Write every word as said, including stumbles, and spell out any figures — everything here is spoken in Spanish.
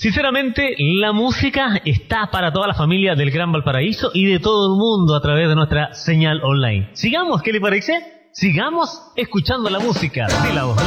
Sinceramente, la música está para toda la familia del Gran Valparaíso y de todo el mundo a través de nuestra señal online. Sigamos, ¿qué le parece? Sigamos escuchando la música de la voz.